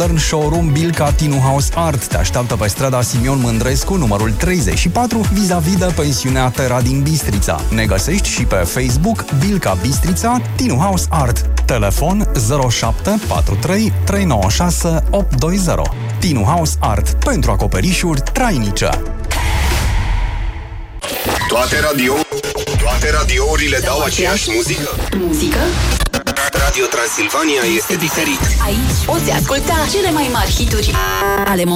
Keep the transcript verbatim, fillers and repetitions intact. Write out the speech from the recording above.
Showroom Bilca Tinu House Art te așteaptă pe strada Simion Mândrescu, numărul treizeci și patru, vis-a-vis de pensiunea Terra din Bistrița. Ne găsești și pe Facebook Bilca Bistrița Tinu House Art. Telefon zero șapte patru trei trei nouă șase opt doi zero. Tinu House Art, pentru acoperișuri trainice. Toate radio, toate radiourile dau aceeași muzică. Muzică? Radio Transilvania este diferit. Aici poți asculta cele mai mari hituri ale